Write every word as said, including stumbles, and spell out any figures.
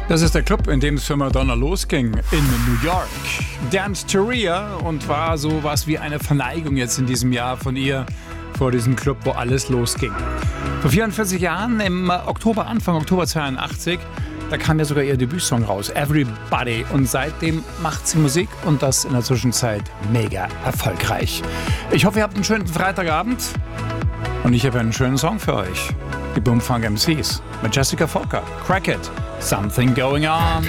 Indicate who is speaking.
Speaker 1: Das ist der Club, in dem es für Madonna losging, in New York. Dance Theoria und war so was wie eine Verneigung jetzt in diesem Jahr von ihr vor diesem Club, wo alles losging. Vor vierundvierzig Jahren, im Oktober, Anfang Oktober zweiundachtzig, da kam ja sogar ihr Debütsong raus, Everybody. Und seitdem macht sie Musik und das in der Zwischenzeit mega erfolgreich. Ich hoffe, ihr habt einen schönen Freitagabend und ich habe einen schönen Song für euch. Die Boomfunk M Cs mit Jessica Fokker, Crack It, Something Going On.